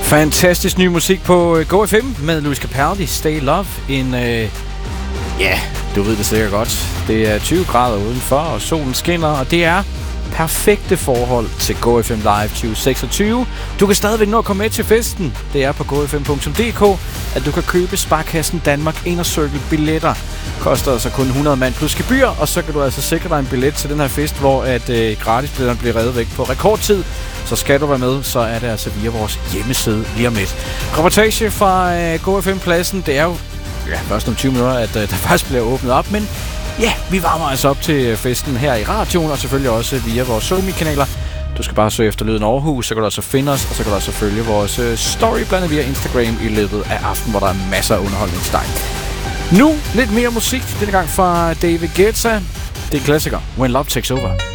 Fantastisk ny musik på Go FM med Lewis Capaldi, Stay Love. Du ved det sikkert godt. Det er 20 grader udenfor, og solen skinner, og det er perfekte forhold til Go FM Live 2026. Du kan stadigvæk nå at komme med til festen. Det er på gofm.dk, at du kan købe Sparkassen Danmark Inner Circle billetter. Koster altså kun 100 mand plus gebyr, og så kan du altså sikre dig en billet til den her fest, hvor at gratisbilletterne bliver revet væk på rekordtid. Så skal du være med, så er det altså via vores hjemmeside lige om lidt. Reportage fra Go FM-pladsen. Det er jo først om 20 minutter, at der faktisk bliver åbnet op, men ja, vi varmer altså op til festen her i radioen, og selvfølgelig også via vores SoMe-kanaler. Du skal bare søge efter Lyden Aarhus, så kan du altså finde os, og så kan du altså følge vores story blandt via Instagram i løbet af aftenen, hvor der er masser af underholdningssteg. Nu lidt mere musik, denne gang fra David Guetta. Det er en klassiker, When Love Takes Over.